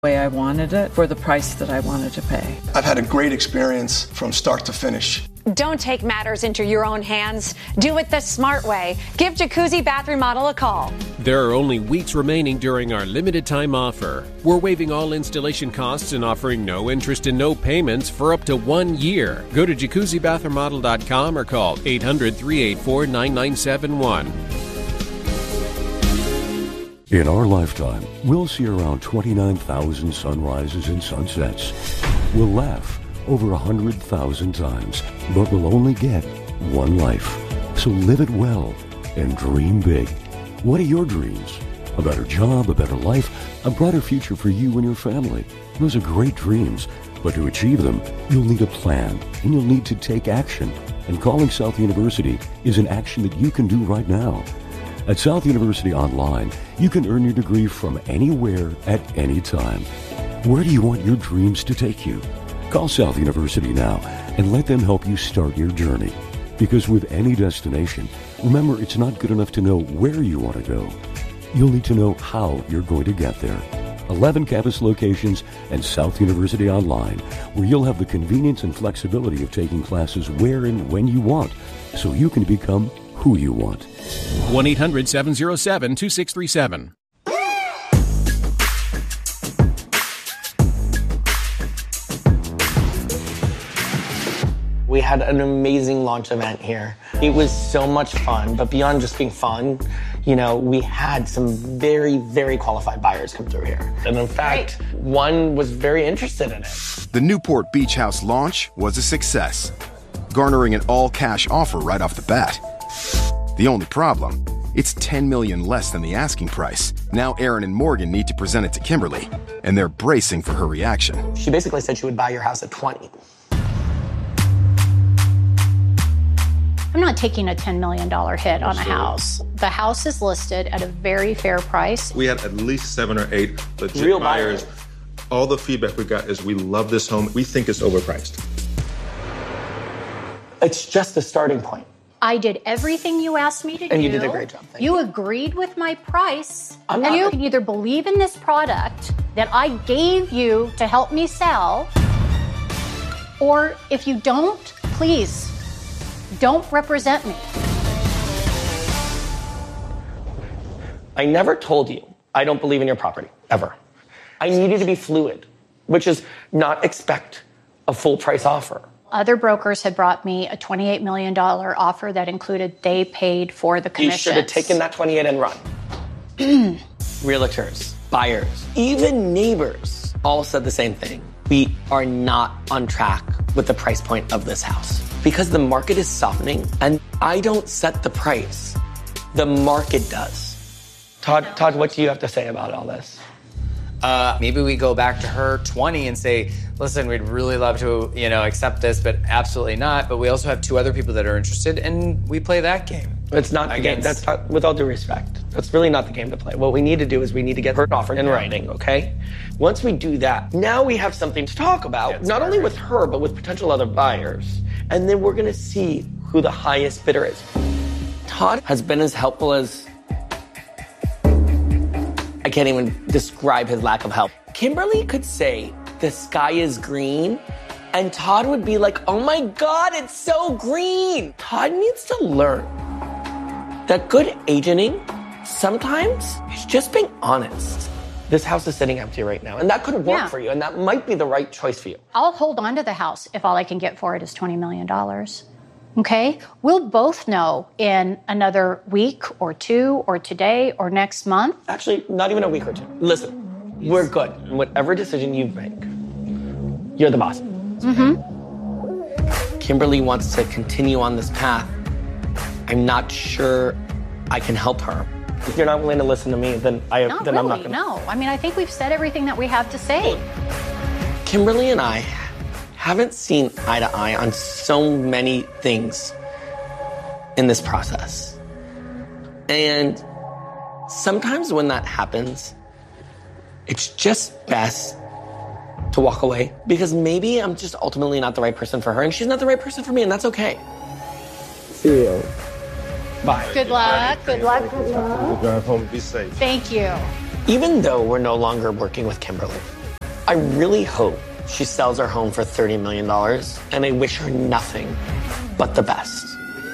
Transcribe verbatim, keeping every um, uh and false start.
way I wanted it for the price that I wanted to pay. I've had a great experience from start to finish. Don't take matters into your own hands. Do it the smart way. Give Jacuzzi Bath Remodel a call. There are only weeks remaining during our limited time offer. We're waiving all installation costs and offering no interest and no payments for up to one year. Go to jacuzzi bath remodel dot com or call eight hundred, three eight four, nine nine seven one. In our lifetime, we'll see around twenty-nine thousand sunrises and sunsets. We'll laugh over one hundred thousand times, but we'll only get one life. So live it well and dream big. What are your dreams? A better job, a better life, a brighter future for you and your family. Those are great dreams, but to achieve them, you'll need a plan, and you'll need to take action. And calling South University is an action that you can do right now. At South University Online, you can earn your degree from anywhere at any time. Where do you want your dreams to take you? Call South University now and let them help you start your journey. Because with any destination, remember, it's not good enough to know where you want to go. You'll need to know how you're going to get there. eleven campus locations and South University Online, where you'll have the convenience and flexibility of taking classes where and when you want, so you can become who you want. one eight hundred, seven oh seven, two six three seven. We had an amazing launch event here. It was so much fun, but beyond just being fun, you know, we had some very, very qualified buyers come through here. And in fact, Great. one was very interested in it. The Newport Beach House launch was a success, garnering an all-cash offer right off the bat. The only problem, it's ten million dollars less than the asking price. Now Aaron and Morgan need to present it to Kimberly, and they're bracing for her reaction. She basically said she would buy your house at twenty. I'm not taking a ten million dollars hit on a house. The house is listed at a very fair price. We had at least seven or eight legit Real buyers. buyers. All the feedback we got is we love this home. We think it's overpriced. It's just a starting point. I did everything you asked me to do. And you did a great job. Thank you you. agreed with my price. I'm and not- you can either believe in this product that I gave you to help me sell, or if you don't, please, don't represent me. I never told you I don't believe in your property, ever. I need you to be fluid, which is not expect a full price offer. Other brokers had brought me a twenty-eight million dollars offer that included they paid for the You commissions. should have taken that twenty-eight and run. Realtors, buyers, even neighbors all said the same thing. We are not on track with the price point of this house because the market is softening and I don't set the price. The market does. Todd, Todd, what do you have to say about all this? Uh, maybe we go back to her twenty and say, listen, we'd really love to, you know, accept this, but absolutely not. But we also have two other people that are interested, and we play that game. It's not the game. That's not, with all due respect, that's really not the game to play. What we need to do is we need to get her offer in writing, okay? Once we do that, now we have something to talk about, That's not only perfect. with her, but with potential other buyers. And then we're gonna see who the highest bidder is. Todd has been as helpful as, I can't even describe his lack of help. Kimberly could say, the sky is green, and Todd would be like, oh my God, it's so green. Todd needs to learn that good agenting sometimes is just being honest. This house is sitting empty right now, and that could work Yeah. for you, and that might be the right choice for you. I'll hold on to the house if all I can get for it is twenty million dollars. Okay? We'll both know in another week or two or today or next month. Actually, not even a week or two. Listen, we're good. Whatever decision you make, you're the boss. Mm-hmm. Kimberly wants to continue on this path. I'm not sure I can help her. If you're not willing to listen to me, then I Not then really, I'm not gonna. no. I mean, I think we've said everything that we have to say. Kimberly and I haven't seen eye to eye on so many things in this process. And sometimes when that happens, it's just best to walk away because maybe I'm just ultimately not the right person for her and she's not the right person for me, and that's okay. See you. Bye. Good luck. Good luck. Good luck. We'll drive home. Be safe. Thank you. Even though we're no longer working with Kimberly, I really hope she sells our home for thirty million dollars, and I wish her nothing but the best.